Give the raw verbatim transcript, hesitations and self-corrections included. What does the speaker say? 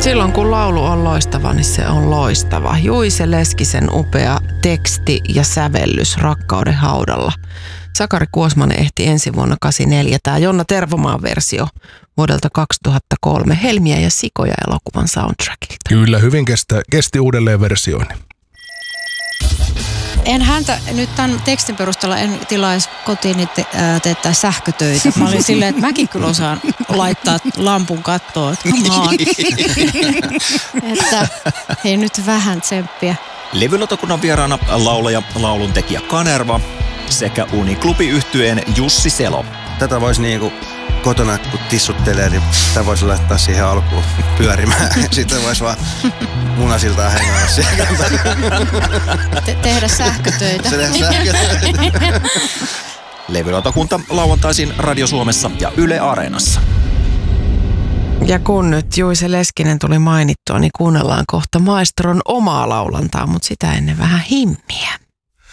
Silloin kun laulu on loistava, niin se on loistava. Juise Leskisen upea teksti ja sävellys Rakkauden haudalla. Sakari Kuosmanen ehti ensi vuonna kahdeksankymmentäneljä. Tämä Jonna Tervomaan versio vuodelta kaksituhattakolme Helmiä ja sikoja elokuvan soundtrackilta. Kyllä, hyvin kestä, kesti uudelleen versioinnin. En häntä nyt tämän tekstin perusteella en tilaisi kotiin te, ää, teettää sähkötöitä. Mä olin silleen, että mäkin kyllä osaan laittaa lampun kattoon. Että että hei nyt vähän tsemppiä. Levylautakunnan vieraana laulaja, lauluntekijä Kanerva sekä Uniklubi-yhtyeen Jussi Selo. Tätä voisi niinku kotona, kun tissuttelee, niin tämä voisi laittaa siihen alkuun pyörimään. Sitten voisi vaan munasiltaan hengailla siellä. Te- tehdä sähkötöitä. Se tehdä sähkötöitä. Levylautakunta lauantaisin Radio Suomessa ja Yle Areenassa. Ja kun nyt Juise Leskinen tuli mainittua, niin kuunnellaan kohta maestron omaa laulantaa, mutta sitä ennen vähän himmiä.